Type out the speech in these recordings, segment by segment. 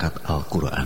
berkat Al-Quran.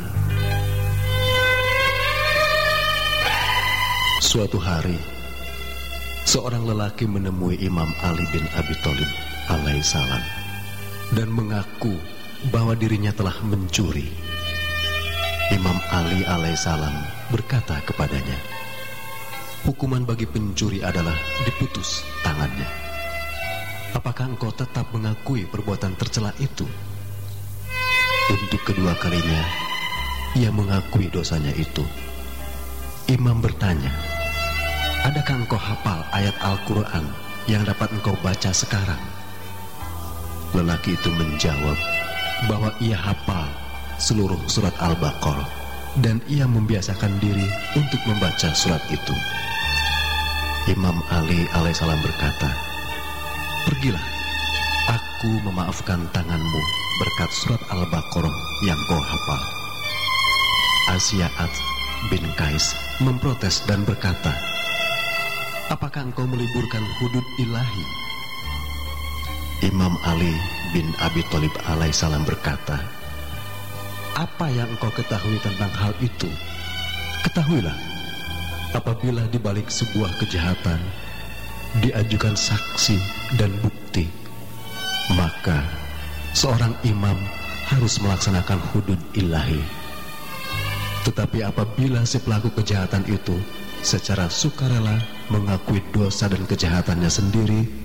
Suatu hari, seorang lelaki menemui Imam Ali bin Abi Thalib alaihissalam dan mengaku bahwa dirinya telah mencuri. Imam Ali alaihissalam berkata kepadanya, hukuman bagi pencuri adalah diputus tangannya. Apakah engkau tetap mengakui perbuatan tercela itu? Untuk kedua kalinya, ia mengakui dosanya itu. Imam bertanya, adakah engkau hafal ayat Al-Quran yang dapat engkau baca sekarang? Lelaki itu menjawab bahwa ia hafal seluruh surat Al-Baqarah dan ia membiasakan diri untuk membaca surat itu. Imam Ali alaihissalam berkata, pergilah, aku memaafkan tanganmu berkat surat Al-Baqarah yang kau hafal. Asy'ad bin Qais memprotes dan berkata, apakah engkau meliburkan hudud ilahi? Imam Ali bin Abi Thalib alaihissalam berkata, apa yang engkau ketahui tentang hal itu? Ketahuilah, apabila di balik sebuah kejahatan diajukan saksi dan bukti, maka seorang imam harus melaksanakan hudud ilahi. Tetapi apabila si pelaku kejahatan itu secara sukarela mengakui dosa dan kejahatannya sendiri,